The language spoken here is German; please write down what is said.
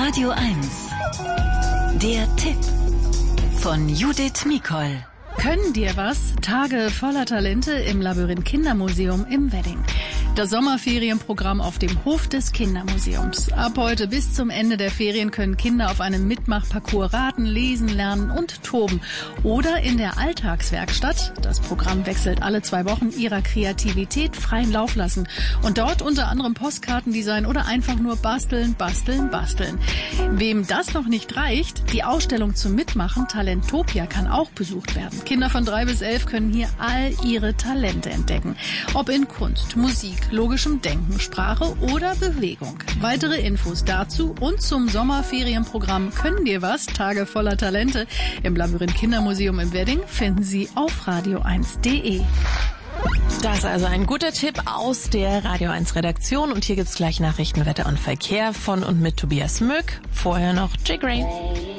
Radio 1. Der Tipp von Judith Mikol. Können dir was? Tage voller Talente im Labyrinth Kindermuseum im Wedding. Das Sommerferienprogramm auf dem Hof des Kindermuseums. Ab heute bis zum Ende der Ferien können Kinder auf einem Mitmachparcours raten, lesen, lernen und toben. Oder in der Alltagswerkstatt, das Programm wechselt alle 2 Wochen, ihrer Kreativität freien Lauf lassen. Und dort unter anderem Postkartendesign oder einfach nur basteln, basteln, basteln. Wem das noch nicht reicht, die Ausstellung zum Mitmachen Talentopia kann auch besucht werden. Kinder von 3 bis 11 können hier all ihre Talente entdecken. Ob in Kunst, Musik, logischem Denken, Sprache oder Bewegung. Weitere Infos dazu und zum Sommerferienprogramm Können dir was? Tage voller Talente im Labyrinth Kindermuseum im Wedding finden Sie auf radio1.de. Das ist also ein guter Tipp aus der Radio 1 Redaktion. Und hier gibt's gleich Nachrichten, Wetter und Verkehr von und mit Tobias Mück. Vorher noch Jay Gray.